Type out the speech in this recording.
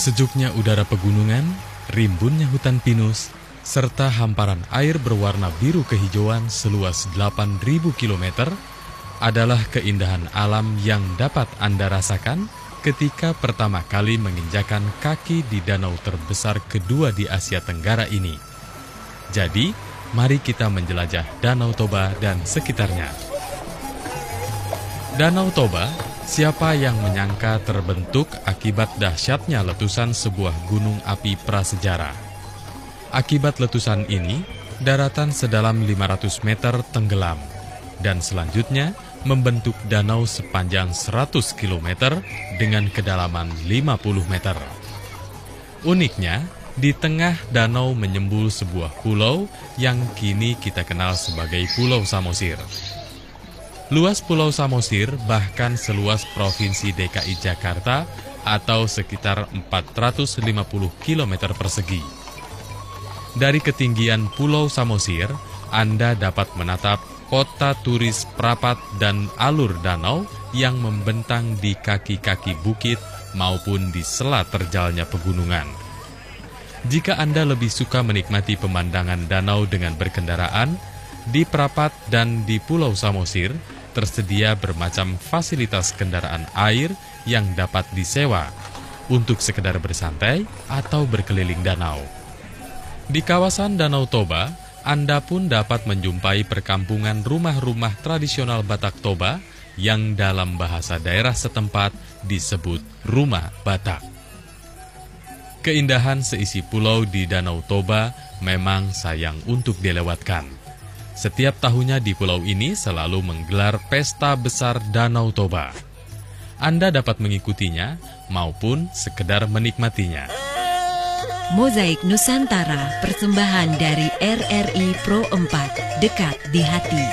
Sejuknya udara pegunungan, rimbunnya hutan pinus, serta hamparan air berwarna biru kehijauan seluas 8.000 km adalah keindahan alam yang dapat Anda rasakan ketika pertama kali menginjakan kaki di danau terbesar kedua di Asia Tenggara ini. Jadi, mari kita menjelajah Danau Toba dan sekitarnya. Danau Toba, siapa yang menyangka terbentuk akibat dahsyatnya letusan sebuah gunung api prasejarah. Akibat letusan ini, daratan sedalam 500 meter tenggelam, dan selanjutnya membentuk danau sepanjang 100 km dengan kedalaman 50 meter. Uniknya, di tengah danau menyembul sebuah pulau yang kini kita kenal sebagai Pulau Samosir. Luas Pulau Samosir bahkan seluas Provinsi DKI Jakarta atau sekitar 450 km persegi. Dari ketinggian Pulau Samosir, Anda dapat menatap kota turis Prapat dan alur danau yang membentang di kaki-kaki bukit maupun di sela terjalnya pegunungan. Jika Anda lebih suka menikmati pemandangan danau dengan berkendaraan, di Prapat dan di Pulau Samosir tersedia bermacam fasilitas kendaraan air yang dapat disewa untuk sekedar bersantai atau berkeliling danau. Di kawasan Danau Toba, Anda pun dapat menjumpai perkampungan rumah-rumah tradisional Batak Toba yang dalam bahasa daerah setempat disebut rumah Batak. Keindahan seisi pulau di Danau Toba memang sayang untuk dilewatkan. Setiap tahunnya di pulau ini selalu menggelar pesta besar Danau Toba. Anda dapat mengikutinya maupun sekedar menikmatinya. Mozaik Nusantara, persembahan dari RRI Pro 4, dekat di hati.